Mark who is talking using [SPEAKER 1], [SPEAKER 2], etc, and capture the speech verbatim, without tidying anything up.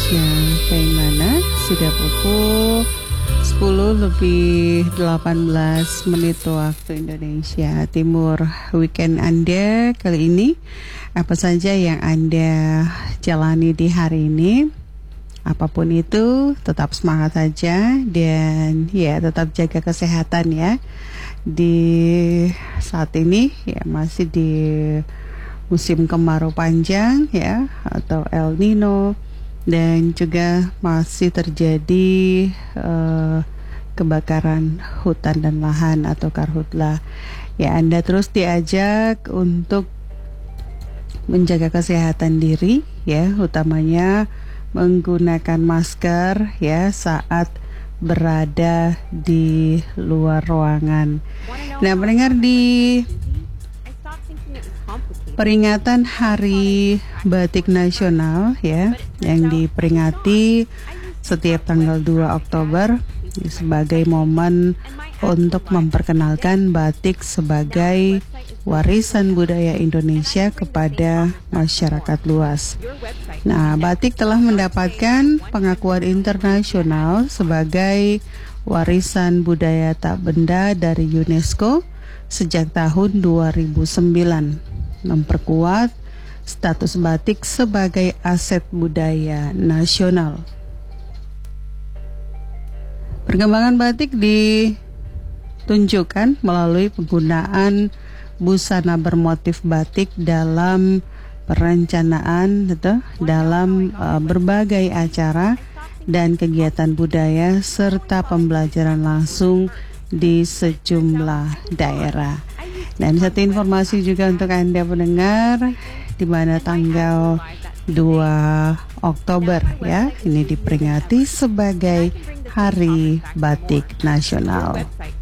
[SPEAKER 1] Indonesia kayak mana? Sudah pukul sepuluh lebih delapan belas menit waktu Indonesia Timur. Weekend Anda kali ini, apa saja yang Anda jalani di hari ini? Apapun itu, tetap semangat saja dan ya tetap jaga kesehatan ya. Di saat ini ya masih di musim kemarau panjang ya atau El Nino. Dan juga masih terjadi uh, kebakaran hutan dan lahan atau karhutla. Ya, Anda terus diajak untuk menjaga kesehatan diri, ya, utamanya menggunakan masker, ya, saat berada di luar ruangan. Nah, mendengar di peringatan Hari Batik Nasional ya yang diperingati setiap tanggal dua Oktober sebagai momen untuk memperkenalkan batik sebagai warisan budaya Indonesia kepada masyarakat luas. Nah, batik telah mendapatkan pengakuan internasional sebagai warisan budaya tak benda dari UNESCO sejak tahun dua ribu sembilan. Memperkuat status batik sebagai aset budaya nasional. Perkembangan batik ditunjukkan melalui penggunaan busana bermotif batik dalam perencanaan, gitu, dalam uh, berbagai acara dan kegiatan budaya serta pembelajaran langsung di sejumlah daerah. Dan satu informasi juga untuk Anda pendengar, di mana tanggal dua Oktober ya, ini diperingati sebagai Hari Batik Nasional.